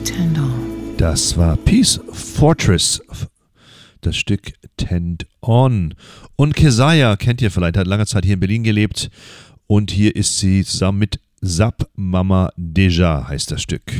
Tend On. Das war Peace Fortress, das Stück Tend On. Und Kesaya kennt ihr vielleicht, hat lange Zeit hier in Berlin gelebt. Und hier ist sie zusammen mit Sap Mama Deja, heißt das Stück.